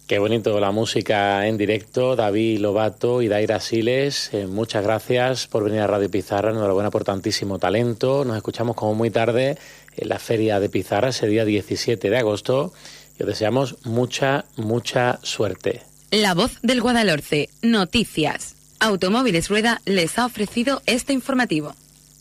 Qué bonito la música en directo, David Lobato y Daira Siles, muchas gracias por venir a Radio Pizarra, enhorabuena por tantísimo talento, nos escuchamos como muy tarde en la Feria de Pizarra, ese día 17 de agosto, y os deseamos mucha suerte. La Voz del Guadalhorce, noticias. Automóviles Rueda les ha ofrecido este informativo.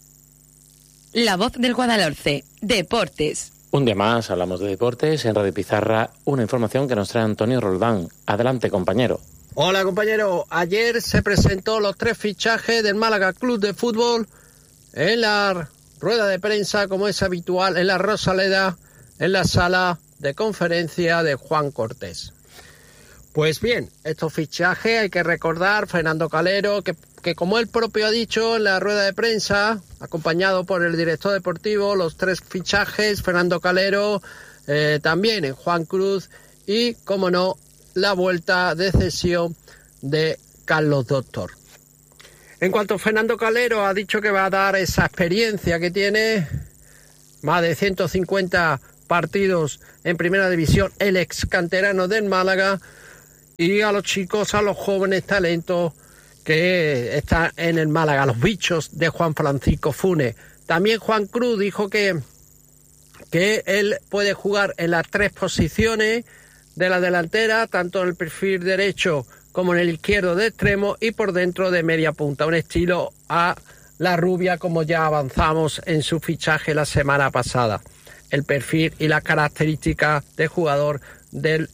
La Voz del Guadalhorce, deportes. Un día más hablamos de deportes en Radio Pizarra, una información que nos trae Antonio Roldán. Adelante, compañero. Hola, compañero. Ayer se presentó los 3 fichajes del Málaga Club de Fútbol en la rueda de prensa, como es habitual, en la Rosaleda, en la sala de conferencia de Juan Cortés. Pues bien, estos fichajes hay que recordar, Fernando Calero, que como él propio ha dicho en la rueda de prensa, acompañado por el director deportivo, los 3 fichajes, Fernando Calero, también en Juan Cruz y, como no, la vuelta de cesión de Carlos Doctor. En cuanto a Fernando Calero, ha dicho que va a dar esa experiencia que tiene, más de 150 partidos en primera división, el ex canterano del Málaga, y a los chicos, a los jóvenes talentos que están en el Málaga, los bichos de Juan Francisco Funes. También Juan Cruz dijo que él puede jugar en las 3 posiciones de la delantera, tanto en el perfil derecho como en el izquierdo de extremo y por dentro de media punta, un estilo a la Rubia, como ya avanzamos en su fichaje la semana pasada. El perfil y las características de jugador del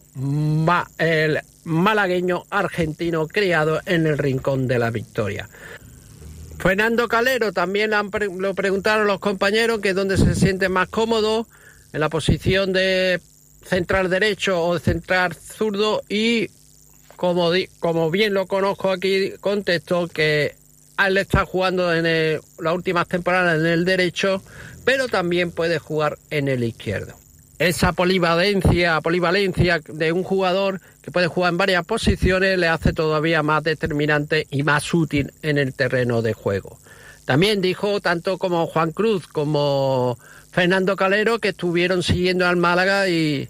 el malagueño argentino criado en el Rincón de la Victoria. Fernando Calero también lo preguntaron los compañeros que dónde se siente más cómodo, en la posición de central derecho o de central zurdo, y como bien lo conozco aquí, contestó que él está jugando en las últimas temporadas en el derecho, pero también puede jugar en el izquierdo. Esa polivalencia de un jugador que puede jugar en varias posiciones le hace todavía más determinante y más útil en el terreno de juego. También dijo, tanto como Juan Cruz como Fernando Calero, que estuvieron siguiendo al Málaga y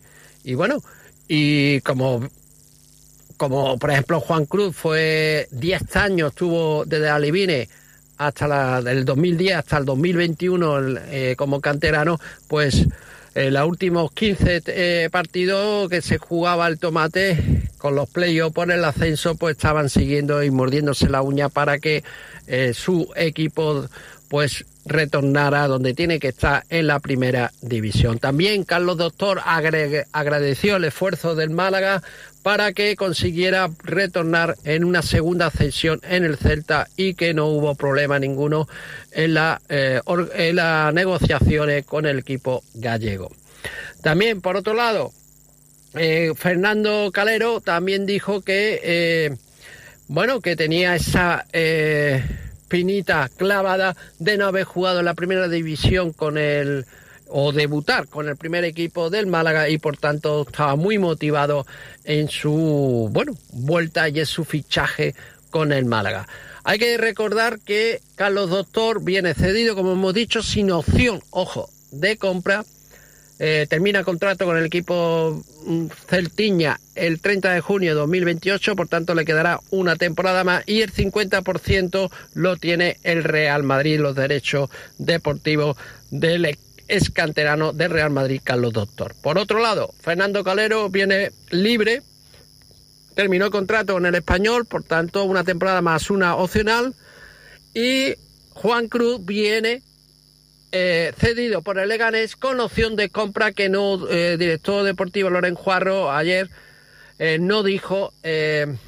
como por ejemplo Juan Cruz fue 10 años, estuvo desde Alevine hasta el 2010 hasta el 2021 como canterano, pues los últimos 15 partidos que se jugaba el Tomate con los playoffs por el ascenso, pues estaban siguiendo y mordiéndose la uña para que su equipo pues retornara donde tiene que estar, en la primera división. También Carlos Doctor agradeció el esfuerzo del Málaga para que consiguiera retornar en una segunda ascensión en el Celta y que no hubo problema ninguno en las negociaciones con el equipo gallego. También, por otro lado, Fernando Calero también dijo que tenía esa espinita clavada de no haber jugado en la primera división o debutar con el primer equipo del Málaga, y por tanto estaba muy motivado en su vuelta y en su fichaje con el Málaga. Hay que recordar que Carlos Doctor viene cedido, como hemos dicho, sin opción, ojo, de compra. Termina contrato con el equipo celtiña el 30 de junio de 2028, por tanto le quedará una temporada más, y el 50% lo tiene el Real Madrid, los derechos deportivos del ex canterano del Real Madrid, Carlos Doctor. Por otro lado, Fernando Calero viene libre, terminó contrato con el Español, por tanto una temporada más, una opcional, y Juan Cruz viene cedido por el Leganés con opción de compra, que no, director deportivo Loren Juarro ayer no dijo el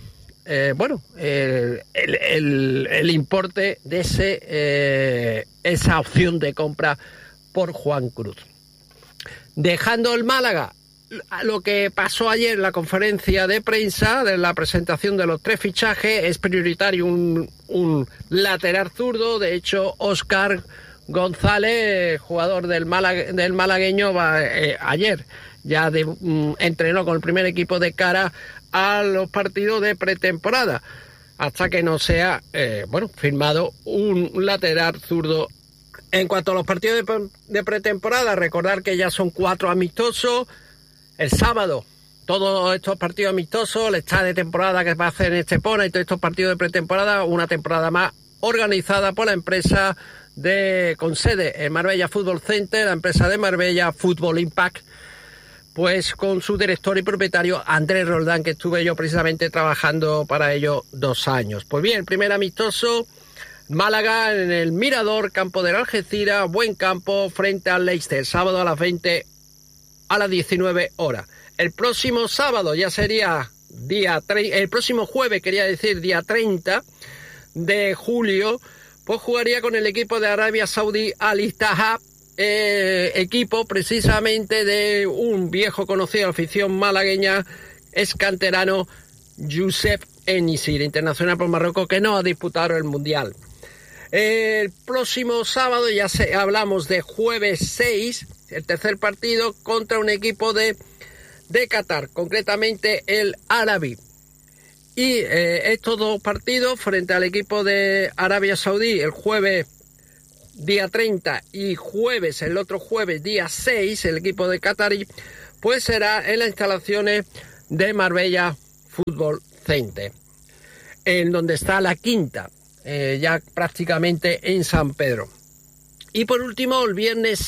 importe de esa opción de compra por Juan Cruz. Dejando el Málaga, lo que pasó ayer en la conferencia de prensa de la presentación de los 3 fichajes, es prioritario un lateral zurdo. De hecho, Óscar González, jugador del malagueño, ayer ya entrenó con el primer equipo de cara a los partidos de pretemporada, hasta que no sea firmado un lateral zurdo. En cuanto a los partidos de pretemporada, recordar que ya son 4 amistosos. El sábado todos estos partidos amistosos, el esta de temporada que va a hacer en Estepona y todos estos partidos de pretemporada, una temporada más organizada por la empresa con sede en Marbella Football Center, la empresa de Marbella Football Impact, pues con su director y propietario Andrés Roldán, que estuve yo precisamente trabajando para ello 2 años. Pues bien, el primer amistoso, Málaga en el Mirador, campo de Algeciras, buen campo, frente al Leicester, sábado a las 20, a las 19 horas. El próximo sábado ya sería el próximo jueves, quería decir, día 30 de julio, pues jugaría con el equipo de Arabia Saudí Al Ittihad, equipo precisamente de un viejo conocido de la afición malagueña, es canterano, Youssef Enisir, internacional por Marruecos, que no ha disputado el Mundial. El próximo sábado hablamos de jueves 6, el tercer partido contra un equipo de Qatar, concretamente el Arabi. Y estos 2 partidos frente al equipo de Arabia Saudí, el jueves día 30 y el otro jueves día 6, el equipo de Qatarí, pues será en las instalaciones de Marbella Football Center, en donde está la quinta, ya prácticamente en San Pedro. Y por último, el viernes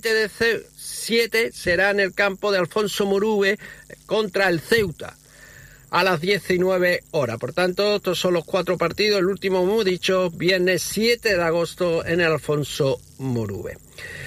7 será en el campo de Alfonso Murube contra el Ceuta a las 19 horas. Por tanto, estos son los 4 partidos. El último, como he dicho, viernes 7 de agosto en el Alfonso Murube.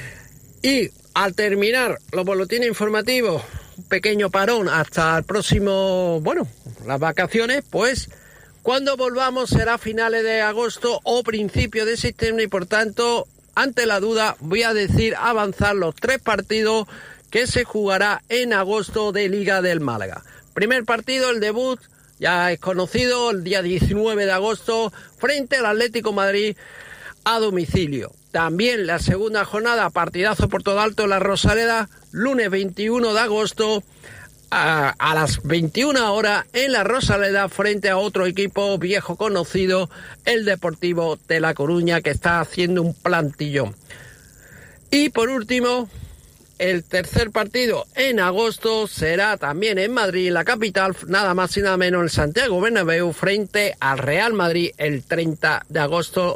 Y al terminar los boletines informativos, un pequeño parón hasta el próximo, las vacaciones, pues cuando volvamos será finales de agosto o principios de septiembre, y por tanto, ante la duda, voy a decir avanzar los 3 partidos que se jugará en agosto de Liga del Málaga. Primer partido, el debut, ya es conocido, el día 19 de agosto, frente al Atlético Madrid a domicilio. También la segunda jornada, partidazo por todo alto en la Rosaleda, lunes 21 de agosto, a las 21 horas en la Rosaleda, frente a otro equipo viejo conocido, el Deportivo de La Coruña, que está haciendo un plantillón. Y por último, el tercer partido en agosto será también en Madrid, la capital, nada más y nada menos, el Santiago Bernabéu, frente al Real Madrid el 30 de agosto.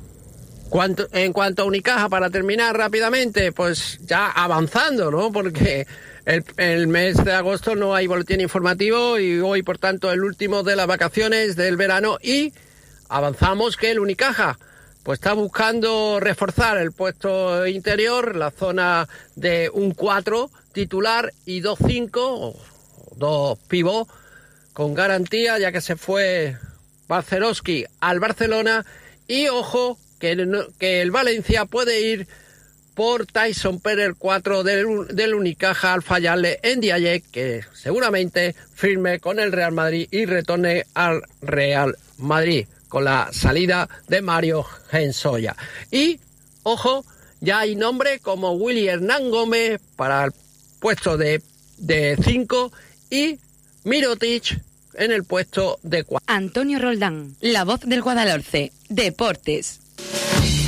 En cuanto a Unicaja, para terminar rápidamente, pues ya avanzando, ¿no? Porque el mes de agosto no hay boletín informativo y hoy, por tanto, el último de las vacaciones del verano, y avanzamos que el Unicaja pues está buscando reforzar el puesto interior, la zona de un 4 titular y 2-5 o 2 pivot con garantía, ya que se fue Balcerowski al Barcelona. Y ojo que el Valencia puede ir por Tyson Pérez, el 4 del Unicaja, al fallarle en Diaye, que seguramente firme con el Real Madrid y retorne al Real Madrid con la salida de Mario Gensoya. Y, ojo, ya hay nombre como Willy Hernán Gómez para el puesto de 5 y Mirotic en el puesto de 4. Antonio Roldán, la voz del Guadalhorce, Deportes.